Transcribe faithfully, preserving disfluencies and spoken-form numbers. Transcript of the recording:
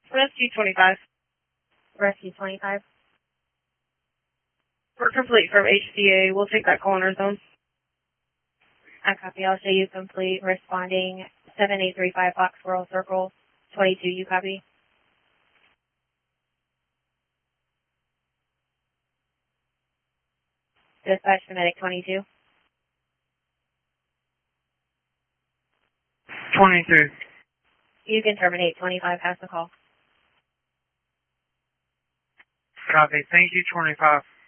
Rescue twenty-five. Rescue twenty-five. We're complete from H C A. We'll take that call in our zone. I copy. I'll show you complete. Responding seven eight three five Foxborough Circle twenty-two. You copy? Dispatch to medic twenty-two. twenty-two. You can terminate twenty-five. Pass the call. Copy. Thank you, twenty-five.